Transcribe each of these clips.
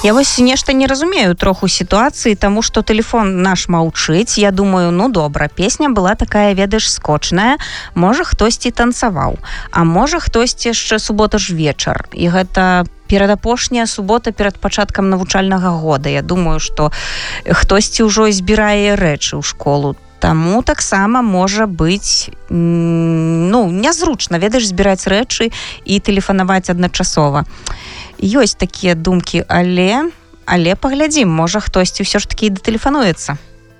Я вось нешта не разумею троху сітуацыі, таму што тэлефон наш маўчыць. Я думаю, ну добра, песня была такая, ведаеш, скочная, можа хтосьці танцаваў, а можа хтосьці яшчэ субота ж вечар. І гэта перадапошняя субота перад пачаткам навучальнага года. Я думаю, што хтосьці ўжо збірае рэчы ў школу. Таму таксама можа быць нязручна, ведаеш, збіраць рэчы і тэлефанаваць адначасова. Ёсць такія думкі, але паглядзім, можа хтосьці ўсё ж такі і датэлефануецца.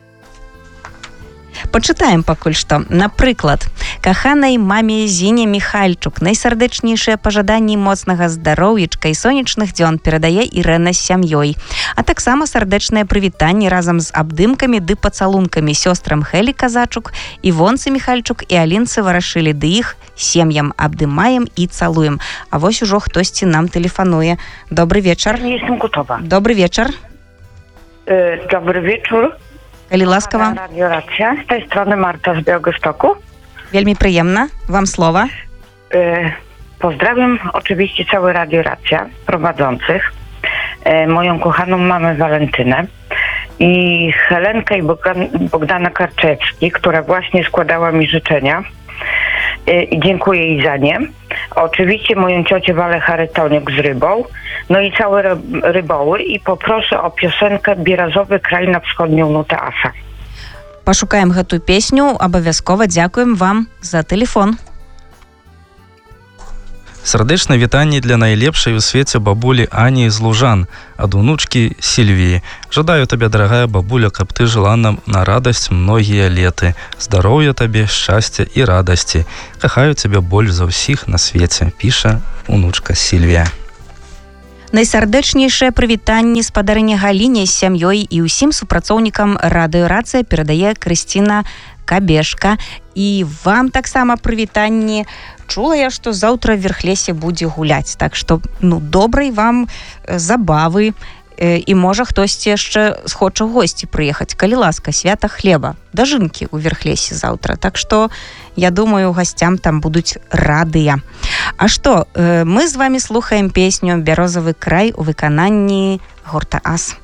Пачытаем пакуль што. Напрыклад, каханай маме Зіне Міхальчук найсардэчнейшыя пажаданні моцнага здароўечка і сонечных дзён перадае Ірэна з сям'ёй. А таксама сардэчнае прывітанне разам з абдымкамі ды пацалункамі сёстрам Хелі Казачук, Івонцы Міхальчук і Алінцы Варашылі, ды іх сем'ям абдымаем і цалуем. А вось ужо хтосьці нам тэлефануе. Добры вечар. Jestem gotowa. Dobry wieczór. Dobry wieczór. Калі ласкава. Radio Racja. Z tej strony Marta z Białegostoku. Вельмі прыемна. Вам слова. Pozdrawiam oczywiście cały Radio Racja prowadzących, moją kochaną mamę Walentynę i Helenkę i Bogdana Karczewski, która właśnie składała mi życzenia. I dziękuję jej za nie. Oczywiście moją ciocię Walę Charytoniuk z rybą, no i całe ryboły, i poproszę o piosenkę Bierazowy kraj na wschodnią nutę asa. Пашукаем гэтую песню, абавязкова дзякуем вам за тэлефон. Сардэчнае вітанне для найлепшай у свеце бабулі Ані з Лужан ад унучкі Сільвіі. Жадаю табе, дарагая бабуля, каб ты жыла нам на радасць многія леты. Здароўя табе, шчасця і радасці. Кахаю цябе больш за ўсіх на свеце, піша унучка Сільвія. Найсардэчнейшае прывітанне спадарыні Галіне з сям'ёй і ўсім супрацоўнікам радыёрацыя перадае Крысціна Кабешка. І вам таксама прывітанне. Чула я, што заўтра в Верхлесе будзе гуляць. Так што, добрай вам забавы. І можа хтосьці яшчэ схоча ў госці прыехаць. Калі ласка, свята хлеба. Дажынкі ў Верхлесе заўтра. Так што, я думаю, гасцям там будуць радыя. А што, мы з вами слухаем песню «Бярозавы край» у выкананні гурта «Ас».